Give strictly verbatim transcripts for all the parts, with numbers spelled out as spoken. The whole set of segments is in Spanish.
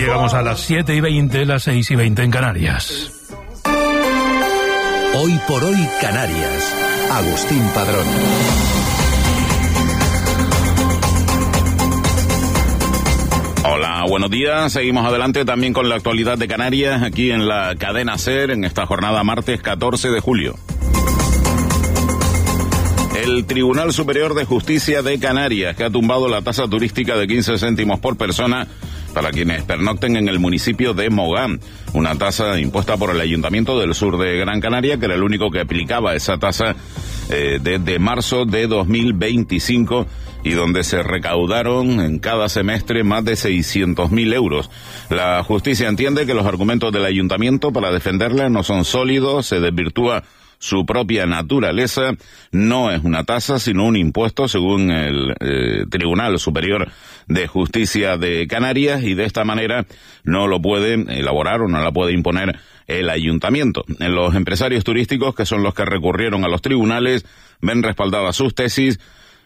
llegamos a las siete y veinte, las seis y veinte en Canarias. Hoy por hoy Canarias. Agustín Padrón. Hola, buenos días. Seguimos adelante también con la actualidad de Canarias aquí en la cadena SER en esta jornada martes catorce de julio. El Tribunal Superior de Justicia de Canarias, que ha tumbado la tasa turística de quince céntimos por persona para quienes pernocten en el municipio de Mogán, una tasa impuesta por el Ayuntamiento del Sur de Gran Canaria, que era el único que aplicaba esa tasa eh, desde marzo de dos mil veinticinco y donde se recaudaron en cada semestre más de seiscientos mil euros. La justicia entiende que los argumentos del Ayuntamiento para defenderla no son sólidos, se desvirtúa su propia naturaleza, no es una tasa sino un impuesto según el eh, Tribunal Superior de Justicia de Canarias, y de esta manera no lo puede elaborar o no la puede imponer el Ayuntamiento. Los empresarios turísticos, que son los que recurrieron a los tribunales, ven respaldadas sus tesis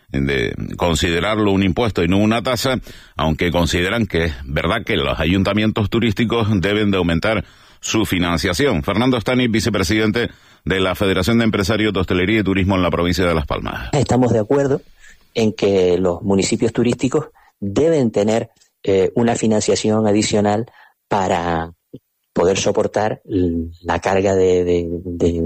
de considerarlo un impuesto y no una tasa, aunque consideran que es verdad que los ayuntamientos turísticos deben de aumentar su financiación. Fernando Stani, vicepresidente de la Federación de Empresarios de Hostelería y Turismo en la provincia de Las Palmas. Estamos de acuerdo en que los municipios turísticos deben tener eh, una financiación adicional para poder soportar la carga de, de, de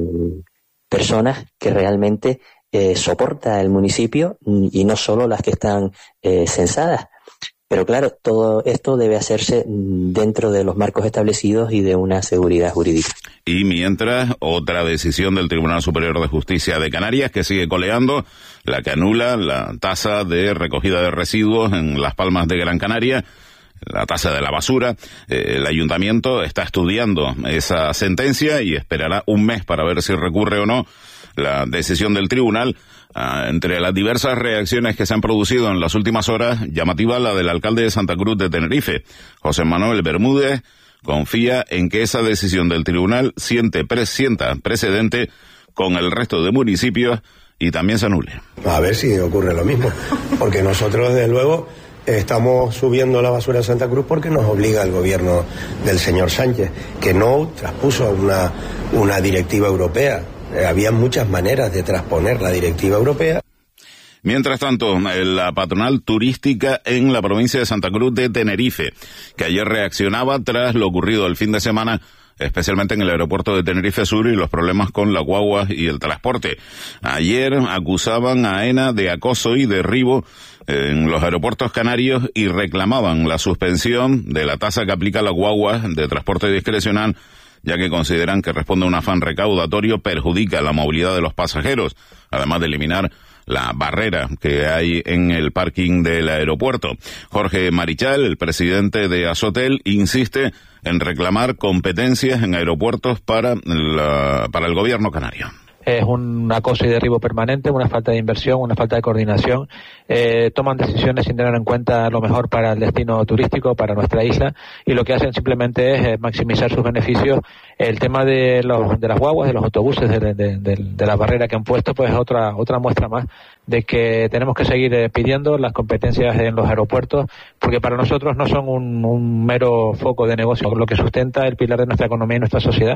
personas que realmente eh, soporta el municipio y no solo las que están eh, censadas. Pero claro, todo esto debe hacerse dentro de los marcos establecidos y de una seguridad jurídica. Y mientras, otra decisión del Tribunal Superior de Justicia de Canarias que sigue coleando, la que anula la tasa de recogida de residuos en Las Palmas de Gran Canaria, la tasa de la basura. Eh, el ayuntamiento está estudiando esa sentencia y esperará un mes para ver si recurre o no la decisión del tribunal. Ah, entre las diversas reacciones que se han producido en las últimas horas, llamativa la del alcalde de Santa Cruz de Tenerife, José Manuel Bermúdez, confía en que esa decisión del tribunal siente, pre, sienta precedente con el resto de municipios y también se anule. A ver si ocurre lo mismo, porque nosotros desde luego estamos subiendo la basura en Santa Cruz porque nos obliga el gobierno del señor Sánchez, que no traspuso una, una directiva europea. Eh, había muchas maneras de transponer la directiva europea. Mientras tanto, la patronal turística en la provincia de Santa Cruz de Tenerife, que ayer reaccionaba tras lo ocurrido el fin de semana, especialmente en el aeropuerto de Tenerife Sur y los problemas con las guaguas y el transporte. Ayer acusaban a AENA de acoso y derribo en los aeropuertos canarios y reclamaban la suspensión de la tasa que aplica las guaguas de transporte discrecional, ya que consideran que responde a un afán recaudatorio, perjudica la movilidad de los pasajeros, además de eliminar la barrera que hay en el parking del aeropuerto. Jorge Marichal, el presidente de Asotel, insiste en reclamar competencias en aeropuertos para la, para el gobierno canario. Es un acoso y derribo permanente, una falta de inversión, una falta de coordinación. Eh, toman decisiones sin tener en cuenta lo mejor para el destino turístico, para nuestra isla, y lo que hacen simplemente es eh, maximizar sus beneficios. El tema de los de las guaguas, de los autobuses, de, de, de, de la barrera que han puesto, pues es otra otra muestra más de que tenemos que seguir eh, pidiendo las competencias en los aeropuertos, porque para nosotros no son un, un mero foco de negocio, lo que sustenta el pilar de nuestra economía y nuestra sociedad.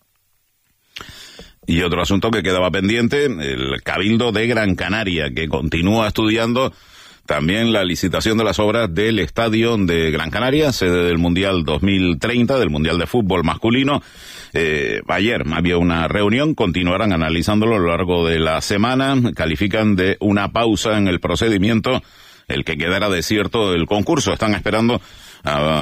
Y otro asunto que quedaba pendiente, el Cabildo de Gran Canaria, que continúa estudiando también la licitación de las obras del Estadio de Gran Canaria, sede del Mundial dos mil treinta, del Mundial de Fútbol Masculino. Eh, ayer había una reunión, continuarán analizándolo a lo largo de la semana, califican de una pausa en el procedimiento el que quedara desierto el concurso. Están esperando a